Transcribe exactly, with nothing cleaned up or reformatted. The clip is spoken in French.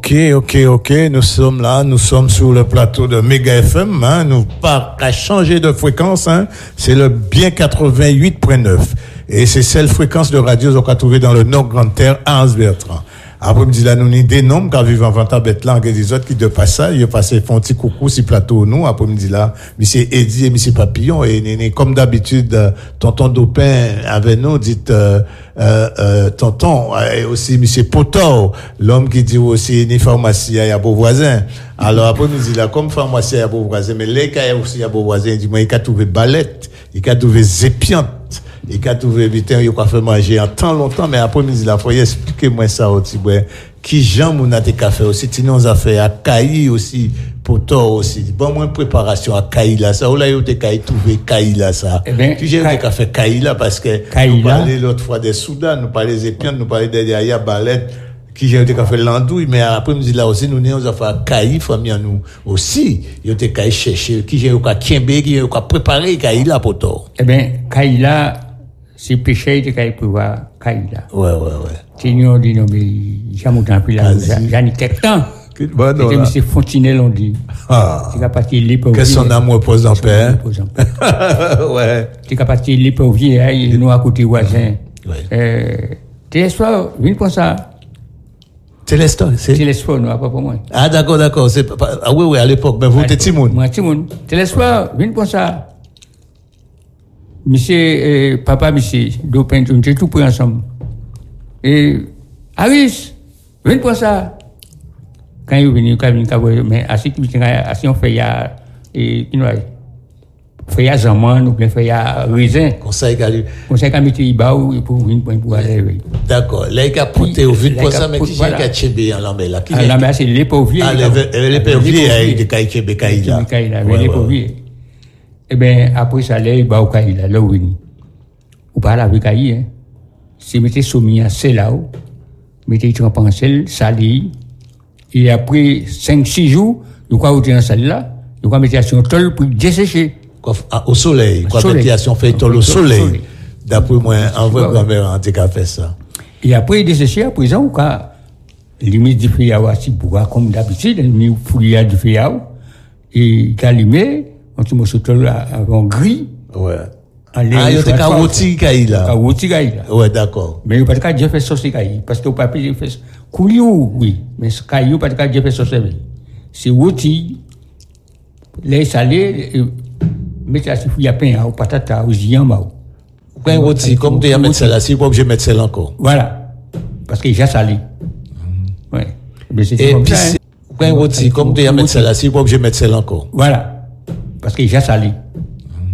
Ok, ok, ok, nous sommes là, nous sommes sur le plateau de Méga F M, hein, nous pas qu'à changer de fréquence, hein, c'est le bien quatre-vingt-huit point neuf. Et c'est celle fréquence de radio qu'on a trouvé dans le Nord Grande Terre à Anse-Bertrand. Après-midi, là, nous, des noms, quand vivent en Vanta Betlan, et des autres qui de passage, ils passent font un petit coucou si plateau nous. Après-midi, là, monsieur Eddie et monsieur Papillon, et, et, et comme d'habitude, euh, tonton Dopin avec nous, dit, euh, euh, euh, tonton, et aussi monsieur Potor, l'homme qui dit aussi, ni pharmacie, il y a beau voisin. Alors, après-midi, là, comme pharmacie, il y a beau voisin, mais les cas, aussi, il y a beau voisin, il dit, moi, il a trouvé balette, il a trouvé zépiante. Et quand tu veux éviter, il a fait manger en temps longtemps, mais après-midi, la fois, expliquez-moi ça aussi, ouais. Qui j'aime ou n'a des cafés aussi, sinon, on a fait à Caï aussi, pour toi aussi. Bon, moi, préparation à Caï là, ça, ou là, il y a des Caï, trouvé Caï là, ça. Eh ben, qui j'ai eu des cafés Caï là, parce que, nous parlait l'autre fois des Soudan, nous parlait des épions, nous parlait des Aya Balette, qui j'ai eu des cafés l'andouille, mais après-midi là aussi, nous, nous, on a fait à Caï, famille, nous, aussi. Il y a des Caï chercher, qui j'ai eu qu'à Kiembe, qui j'ai eu qu'à préparer Caï là, pour toi. Eh ben, Caï là, c'est péché de Caï pour voir Caï là. Ouais, ouais, ouais. C'est nous, dit, non, mais, j'aime autant plus là, j'en ai quelques temps. Bon, non, c'était M. Fontinelle, on dit. Ah. C'est qu'à partir de l'époque. Que son amour repose en paix. Repose en paix. Ouais. C'est qu'à partir de l'époque, hein, nous, à côté voisin. Ouais. Euh, Télésphore, viens pour ça. Télésphore, c'est? Télésphore, non, pas pour moi. Ah, d'accord, d'accord. C'est pas, ah oui, oui, à l'époque, mais vous, t'es Timoun. Moi, Timoun. Télésphore, viens pour ça. Monsieur, euh, papa, monsieur, Dopin, on était tout pris ensemble. Et, Harris, viens pour ça. Quand il est venu, quand il est venu, mais assis, assis, on fait ya, et, you know, fait ya zaman, ou bien fait ya raisin. Conseil Galu. Conseil Kamiti Ibaou, pour venir, pour aller, oui. D'accord. Là, il a porté au vide pour ça, mais qui j'ai qu'à tchébé en l'ambé, là? En l'ambé, c'est l'épauvrier. Ah, l'épauvrier, il y a des caï tchébé caï là. Caï là, mais l'épauvrier. Eh ben, après ça, là, il va au caï là, là où il est. Ou pas avec caï, hein. Si mettez soumis à celle là, mettez trempé en sel, salé, et après cinq six jours, vous quoi vous dans celle là, vous quoi mettez sur tol pour dessécher. Au soleil, quoi mettez fait tol au soleil. D'après moi, en vrai, grand-mère, en tout cas, fait ça. Et après dessécher, à présent, vous quoi, limite du feuillard aussi, bois comme d'habitude, ni fouillard du feuillard, et calimé, on te met sur tol avant gris. Ouais. Ah, il y a des carotis caï là. Carotis caï là. Ouais, d'accord. Mais il n'y a pas de cas de sauce caï. Parce que au papier, il fait couliou, oui. Mais ce caï, il n'y a pas de cas de sauce. C'est rôti, lait salé, mettez la fouille à pain, aux patates, aux yambas. Pain rôti, comme tu as mettre celle-là, si vous je mettre celle encore. Voilà. Parce qu'il est déjà salé. Ouais. Mais c'est comme ça. Pain rôti, comme tu as mettre celle-là, si vous je mettre celle encore. Voilà. Parce qu'il est déjà salé.